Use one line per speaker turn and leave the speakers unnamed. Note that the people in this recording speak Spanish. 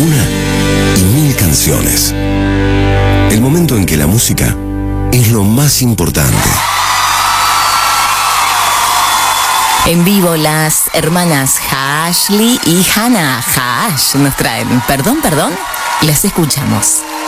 una y mil canciones. El momento en que la música es lo más importante.
En vivo las hermanas Ashley y Hannah Hash nos traen Perdón, perdón. Las escuchamos.